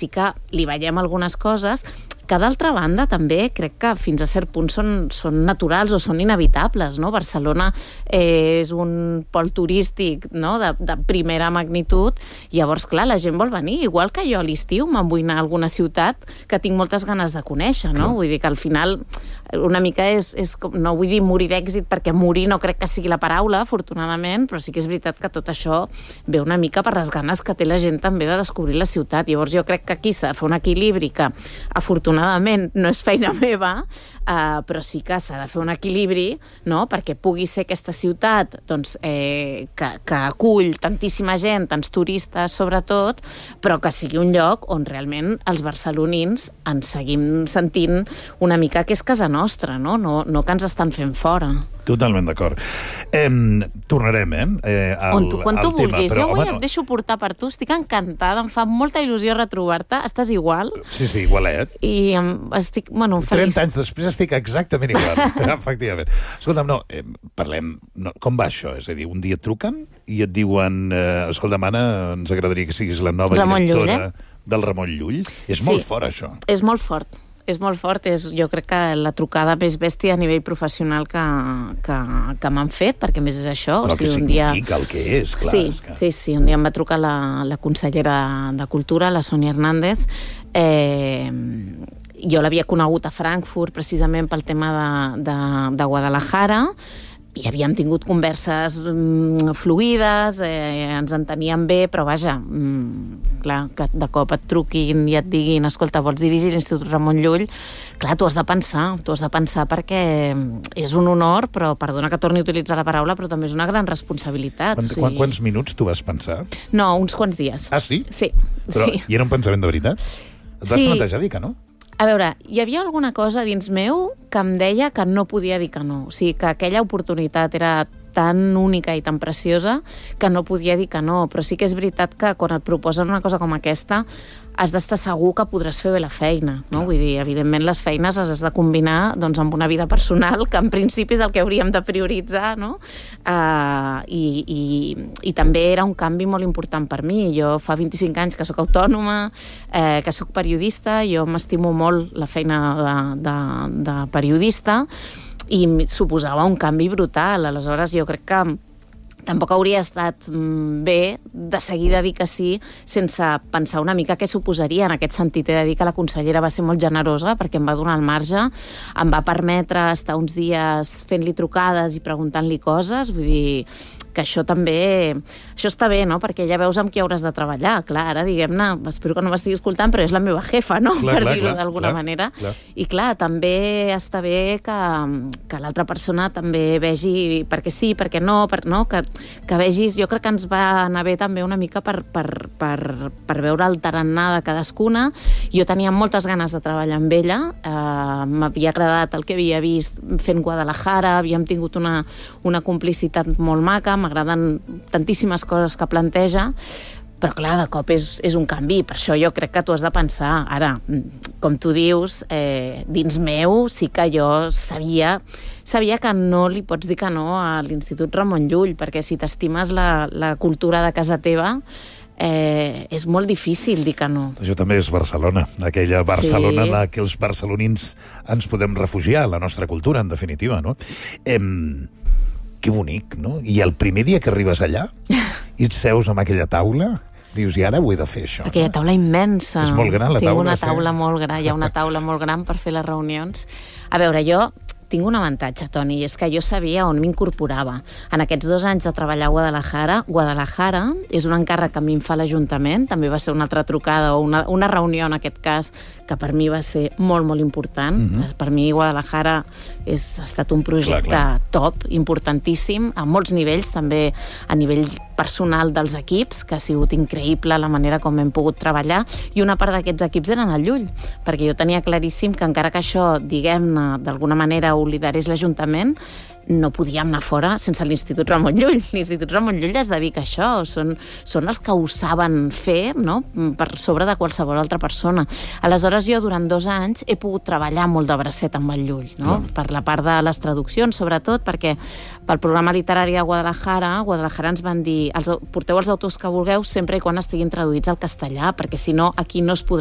sí que li veiem algunes coses que d'altra banda també crec que fins a cert punt són naturals o són inevitables, no? Barcelona és un pol turístic, no? de primera magnitud, llavors, clar, la gent vol venir, igual que jo a l'estiu me'n vull anar a alguna ciutat que tinc moltes ganes de conèixer, no? Vull dir que al final una mica és no vull dir morir d'èxit, perquè morir no crec que sigui la paraula, afortunadament, però sí que és veritat que tot això ve una mica per les ganes que té la gent també de descobrir la ciutat. Llavors jo crec que aquí s'ha de fer un equilibri que, afortunadament, no és feina meva, però sí que s'ha de fer un equilibri, no? Perquè pugui ser aquesta ciutat doncs, que acull tantíssima gent, tants turistes sobretot, però que sigui un lloc on realment els barcelonins ens seguim sentint una mica que és casa nostra, no que ens estan fent fora. Totalment d'acord. Tornarem, al quan tu vulguis. Però, jo avui et deixo portar per tu, estic encantada, em fa molta il·lusió retrobar-te, estàs igual. Sí, igualet. I estic, feliç. 30 anys després estic exactament igual, efectivament. Escolta'm, parlem, com va això? És a dir, un dia et truquen i et diuen, escolta'm, Anna, ens agradaria que siguis la nova directora del Ramon Llull. És molt fort, això. És molt fort. És molt fort, jo crec que la trucada més bèstia a nivell professional que m'han fet, perquè més és això. Però que significa el que és, clar. Sí, un dia em va trucar la consellera de Cultura, la Sònia Hernández. Jo l'havia conegut a Frankfurt precisament pel tema de Guadalajara, i havíem tingut converses fluïdes, ens enteníem bé, però vaja, clar, que de cop et truquin i et diguin, escolta, vols dirigir l'Institut Ramon Llull? Clar, t'ho has de pensar perquè és un honor, però perdona que torni a utilitzar la paraula, però també és una gran responsabilitat. Quants minuts t'ho vas pensar? No, uns quants dies. Ah, sí? Sí. Però i era un pensament de veritat? Et vas plantejar dir que no? A veure, hi havia alguna cosa dins meu que em deia que no podia dir que no. O sigui, que aquella oportunitat era tan única i tan preciosa que no podia dir que no. Però sí que és veritat que quan et proposen una cosa com aquesta has d'estar segur que podràs fer bé la feina, no? Vull dir, evidentment les feines les has de combinar doncs, amb una vida personal, que en principi és el que hauríem de prioritzar, no? I també era un canvi molt important per mi. Jo fa 25 anys que sóc autònoma, que sóc periodista, jo m'estimo molt la feina de periodista i suposava un canvi brutal. Aleshores jo crec que tampoc hauria estat bé de seguida dir que sí sense pensar una mica què suposaria. En aquest sentit he de dir que la consellera va ser molt generosa perquè em va donar el marge, em va permetre estar uns dies fent-li trucades i preguntant-li coses, vull dir que això també... Això està bé, no? Perquè ja veus amb qui hauràs de treballar. Clar, ara, diguem-ne, espero que no m'estigui escoltant, però és la meva jefa, no? Per dir-ho d'alguna manera. I clar, també està bé que l'altra persona també vegi perquè sí, perquè no, que vegis... Jo crec que ens va anar bé també una mica per veure el tarannà de cadascuna. Jo tenia moltes ganes de treballar amb ella. M'havia agradat el que havia vist fent Guadalajara, havíem tingut una complicitat molt maca, m'agraden tantíssimes coses que planteja, però clar, de cop és un canvi, per això jo crec que t'ho has de pensar. Ara, com tu dius, dins meu sí que jo sabia que no li pots dir que no a l'Institut Ramon Llull, perquè si t'estimes la cultura de casa teva, és molt difícil dir que no. Això també és Barcelona, aquella Barcelona en la que els barcelonins ens podem refugiar, la nostra cultura, en definitiva, no? Que bonic, no? I el primer dia que arribes allà i et seus amb aquella taula, dius, i ara ho he de fer, això. Aquella taula immensa. És molt gran, la taula. Tinc una taula molt gran, hi ha una taula molt gran per fer les reunions. A veure, jo tinc un avantatge, Toni, i és que jo sabia on m'incorporava. En aquests 2 anys de treballar a Guadalajara és un encàrrec que a mi em fa l'Ajuntament, també va ser una altra trucada o una reunió en aquest cas que per mi va ser molt, molt important. Per mi Guadalajara ha estat un projecte top, importantíssim, a molts nivells, també a nivell personal dels equips, que ha sigut increïble la manera com hem pogut treballar, i una part d'aquests equips eren al Llull, perquè jo tenia claríssim que encara que això, diguem-ne, d'alguna manera ho liderés l'Ajuntament, no podíem anar fora sense l'Institut Ramon Llull. L'Institut Ramon Llull es dedica a això, són els que ho saben fer, no? Per sobre de qualsevol altra persona. Aleshores, jo durant 2 anys he pogut treballar molt de bracet amb el Llull, no? Per la part de les traduccions, sobretot, perquè pel programa literari de Guadalajara ens van dir, porteu els autors que vulgueu sempre i quan estiguin traduïts al castellà, perquè si no, aquí no es podrà